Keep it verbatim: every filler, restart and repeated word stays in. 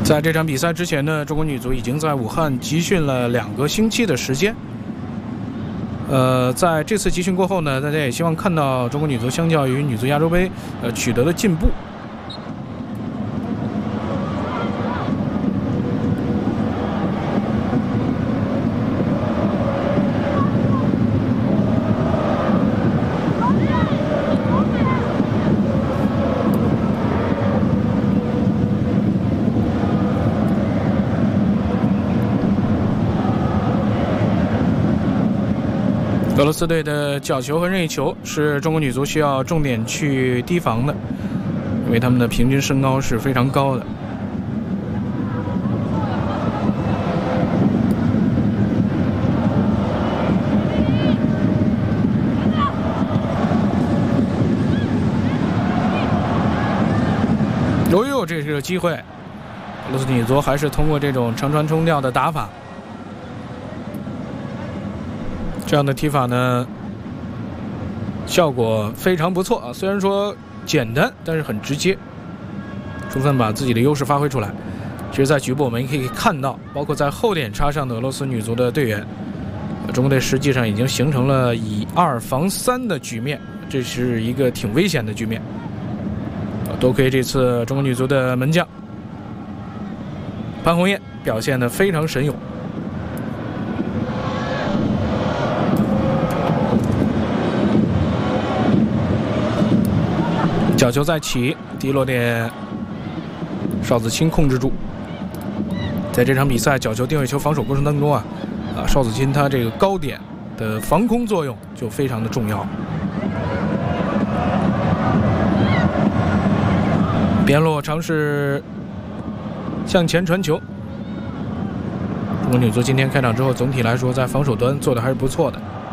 在这场比赛之前呢，中国女足已经在武汉集训了两个星期的时间。呃，在这次集训过后呢，大家也希望看到中国女足相较于女足亚洲杯，呃，取得了进步。俄罗斯队的角球和任意球是中国女足需要重点去提防的，因为他们的平均身高是非常高的。哦呦，这是个机会！俄罗斯女足还是通过这种长传冲吊的打法。这样的踢法呢，效果非常不错啊！虽然说简单，但是很直接，充分把自己的优势发挥出来。其实，在局部我们也可以看到，包括在后点插上的俄罗斯女足的队员，中国队实际上已经形成了以二防三的局面，这是一个挺危险的局面。多亏这次中国女足的门将潘虹艳表现得非常神勇。角球再起，第一落点邵子钦控制住。在这场比赛角球定位球防守过程当中啊，啊邵子钦他这个高点的防空作用就非常的重要。边路尝试向前传球。中国女足今天开场之后，总体来说在防守端做的还是不错的。